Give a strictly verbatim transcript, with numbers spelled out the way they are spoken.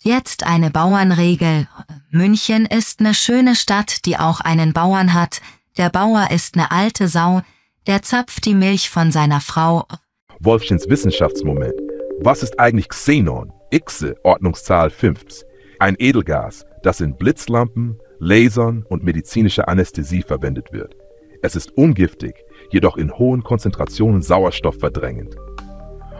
Jetzt eine Bauernregel. München ist eine schöne Stadt, die auch einen Bauern hat. Der Bauer ist eine alte Sau, der zapft die Milch von seiner Frau. Wolfchens Wissenschaftsmoment. Was ist eigentlich Xenon? Xe, Ordnungszahl fünf. Ein Edelgas, das in Blitzlampen, Lasern und medizinischer Anästhesie verwendet wird. Es ist ungiftig, jedoch in hohen Konzentrationen sauerstoffverdrängend.